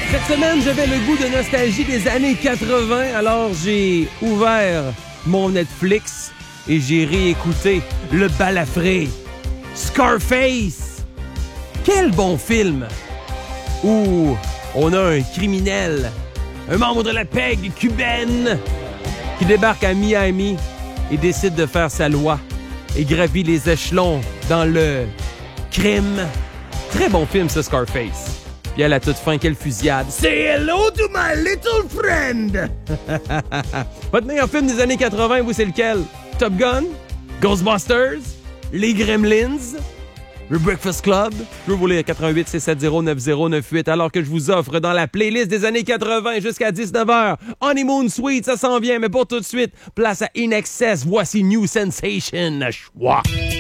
Cette semaine, j'avais le goût de nostalgie des années 80, alors j'ai ouvert mon Netflix et j'ai réécouté le balafré Scarface. Quel bon film! Où on a un criminel, un membre de la PEG cubaine qui débarque à Miami et décide de faire sa loi et gravit les échelons dans le crime. Très bon film, ce Scarface. Puis à la toute fin, quelle fusillade. Say hello to my little friend! Votre meilleur film des années 80, vous, c'est lequel? Top Gun? Ghostbusters? Les Gremlins? Le Breakfast Club? Je veux vous lire 88-670-9098 alors que je vous offre dans la playlist des années 80 jusqu'à 19h. Honeymoon Suite, ça s'en vient, mais pour tout de suite, place à In Excess. Voici New Sensation. Choix.